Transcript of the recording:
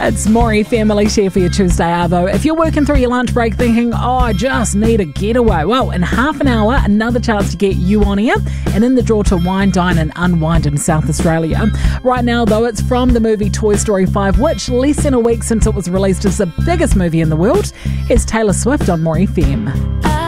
It's Maury Family Share for your Tuesday Arvo. If you're working through your lunch break thinking, I just need a getaway, well, in half an hour, another chance to get you on air and in the draw to wine, dine and unwind in South Australia. Right now, though, it's from the movie Toy Story 5, which less than a week since it was released is the biggest movie in the world. It's Taylor Swift on Maury FM.